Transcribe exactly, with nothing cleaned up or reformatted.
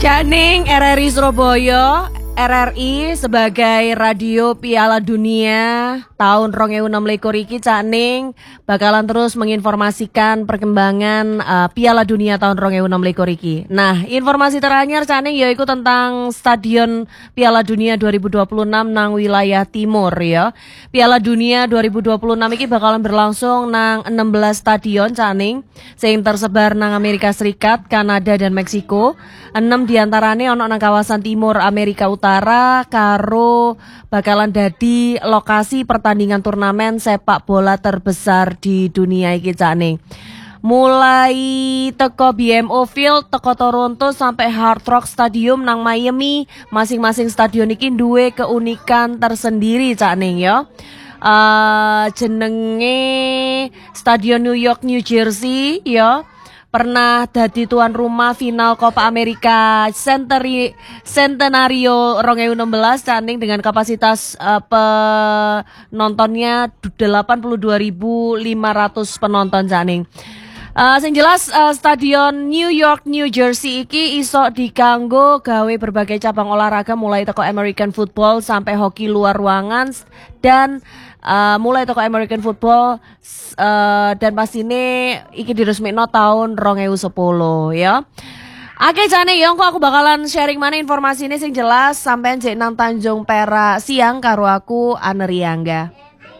Cak Ning, R R I Surabaya, R R I sebagai radio Piala Dunia tahun dua ribu enam belas iki Cak Ning bakalan terus menginformasikan perkembangan uh, Piala Dunia tahun dua ribu enam belas iki. Nah, informasi terakhir Cak Ning yaitu tentang Stadion Piala Dunia dua ribu dua puluh enam nang wilayah timur ya. Piala Dunia dua ribu dua puluh enam iki bakalan berlangsung nang enam belas stadion Cak Ning sing tersebar nang Amerika Serikat, Kanada dan Meksiko. enam diantaranya ono nang kawasan timur Amerika Utara karo bakalan dadi lokasi pertandingan turnamen sepak bola terbesar di dunia iki Cak Ning. Mulai teko B M O Field, teko Toronto sampai Hard Rock Stadium nang Miami, masing-masing stadion iki duwe keunikan tersendiri Cak Ning ya. Uh, jenenge Stadion New York New Jersey ya. Pernah dadi tuan rumah final Copa America Centeri, Centenario dua ribu enam belas Cak Ning dengan kapasitas uh, penontonnya delapan puluh dua ribu lima ratus penonton Cak Ning. Uh, sing jelas uh, Stadion New York New Jersey iki iso dikanggo gawe berbagai cabang olahraga mulai teko American football sampai hoki luar ruangan dan uh, mulai teko American football uh, dan pastinya iki diresmikno tahun dua ribu sepuluh ya. Oke Cak Ning, yo aku bakalan sharing mana informasi ini sing jelas sampean jek nang Tanjung Perak siang karo aku Aneriangga.